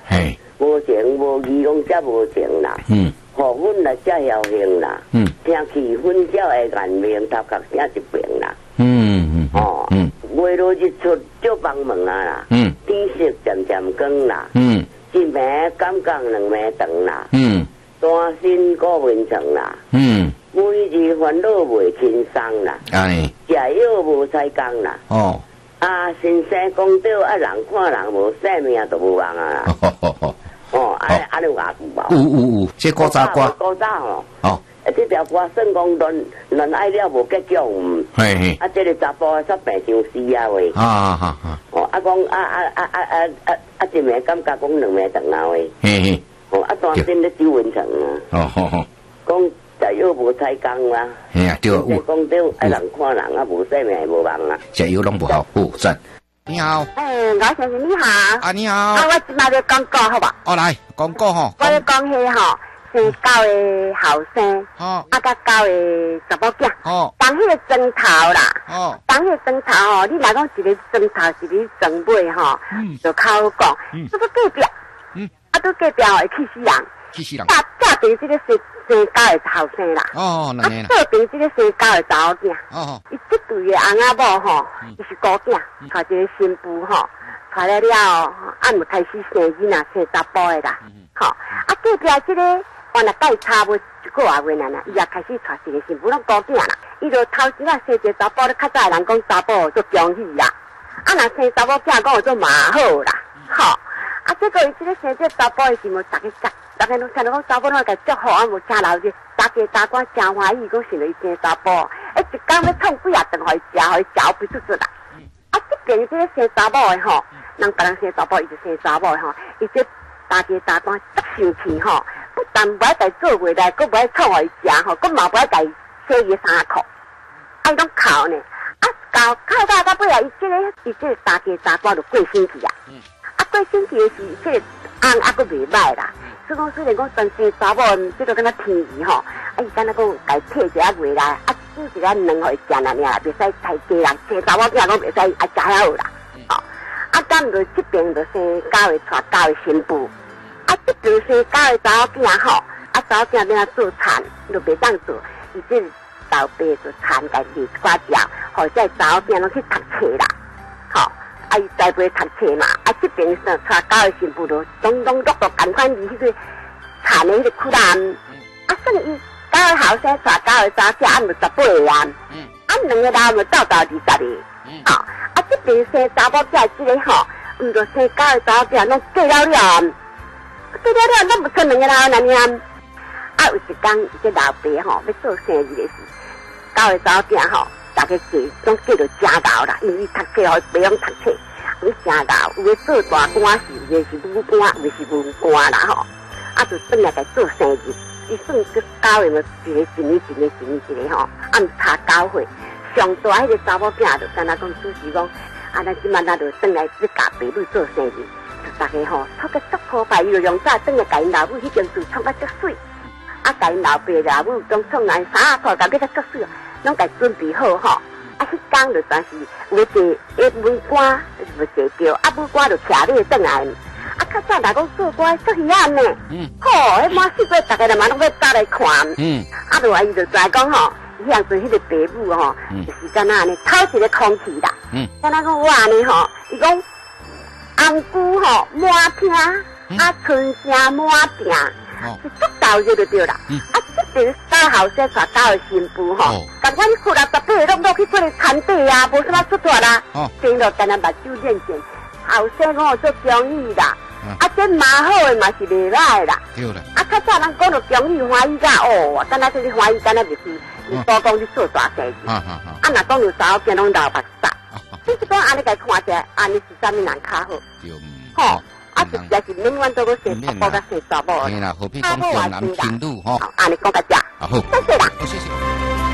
嘿， 无情无义，拢则无情啦。互阮来则侥幸啦。听气氛才会眼明，头壳声一平啦。月落日出就帮忙啊啦。天色渐渐光啦。一暝敢讲两暝长啦。单身过文成啦。每日烦恼袂轻松啦。食药无采工啦。先生讲到人看人无生命就无望啊啦。安尼有牙句无？ 有，这古早歌。 古早吼。这条歌算讲恋爱了无结局。这个查甫煞病伤死啊喂。讲一暝感觉讲两暝长啊喂。单身咧周文成啊。讲食药无采工啊。 对。 讲到人看人啊，无生命无望啊。 食药拢不好，赞。你好， 老先生你好。 你好。 我即摆要讲讲好吧？ 来讲讲吼。 我要讲迄吼，生狗的后生，甲狗的查某囝，当迄个砖头啦，当迄个砖头吼，你若讲一个砖头，一个砖尾吼，就靠讲，这个隔壁，都隔壁会气死人，嫁俾这个生狗的后生啦，做俾这个生狗的查某囝，伊这对的翁仔某吼，伊是孤囝，靠一个新妇吼，带来了，就开始生囡仔，生查甫的啦，隔壁这个原来甲伊差不一个月月啦，伊也开始带一个新妇，拢孤囝啦，伊就头前生一个查甫，咧较早人讲查甫做中意啦，若生查某囝讲做嘛好啦，结果伊这个生这查甫的时候，大家拢听到讲查甫拢甲祝福，无请老师，大家查官真欢喜，讲想到伊生查甫，一天要创几啊顿互伊食不出啦。这边这个生查某的吼，人别人生查甫，伊就生查某的吼，伊这大家查官足生气吼，不但不爱家做回来，佫不爱创互伊食吼，佫嘛不爱家洗伊衫裤，伊拢哭呢。到尾啊，伊这个大家查官就过星期啊。过星期的是这个翁还佫袂歹啦，所以讲虽然讲单身查某，这个敢若天意吼，伊敢若讲家摕一个月来，煮一个卵互伊食啦，袂使太低啦，生查某囝拢袂使食遐好啦。咱就这边就生狗的带狗的新妇，这边生狗的查某囝吼，查某囝要做田，就袂当做，伊这老爸就田家己一寡鸟，或者查某囝拢去读册啦，伊栽培读册嘛，这边带狗的新妇就拢陆续赶快离迄个田的迄个窟窿，算伊狗的后生带狗的查某囝，就18个人，两个人就斗20个，这边生查某囝这个吼，毋就生狗的查某囝，拢嫁了，拢不剩两个人安尼啊。有一天，这老爸吼要做生日的时，狗的查某囝吼，大家拢嫁到正头啦，因为伊读册吼，培养读册，伊正头，有的做大官是，有的是武官，有的是文官啦吼，就转来来做生日。伊算个狗的嘛，一年吼，查狗会。上大迄个查某囝就敢若讲主持讲，咱即摆咱就转来去甲爸母做生日，就大家吼撮个足破败，伊就用早转来甲因老母迄间厝创甲足水，甲因老爸老母拢创来衫裤甲变甲足水，拢甲准备好吼。迄天就算是有坐文官就坐着，武官就徛咧转来。较早来讲做官足稀罕呢，迄满世界大家嘛拢要走来看，就伊就知讲吼。像做迄个爸母吼，就是敢若安尼透一个空气啦。敢若讲我安尼吼，伊讲红菇吼满厅，春声满店，是足斗热就对啦。这边大后生带狗的新妇吼，赶快你去啦，18个拢落去做田地啊，无什么出脱啦。生落敢若目睭练练，后生讲做中医啦。这蛮好的嘛是袂歹啦。对啦。较早人讲到中医欢喜甲敢若这个欢喜，敢若就是。多讲你做大生意，若讲有查某囝拢流目屎，你是讲安尼甲看起来，安尼是啥物人较好？实在是永远都个生查甫甲生查某， 嘿啦，何必讲重男轻女吼？ 安尼讲甲遮， 好， 谢谢啦。 谢谢。